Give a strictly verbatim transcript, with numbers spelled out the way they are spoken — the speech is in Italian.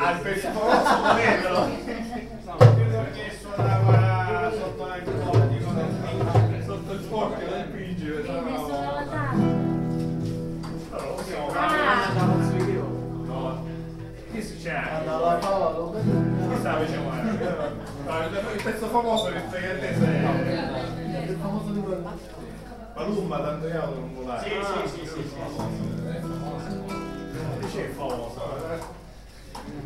al pezzo famoso non è però. Credo che suonava sotto la sotto il forte del Pigi. Chi succede? Chi sta facendo? Il pezzo famoso che stai a te sei il famoso di quello. Palumba tanto io non volare. Sì, sì, sì, sì. Che c'è famoso?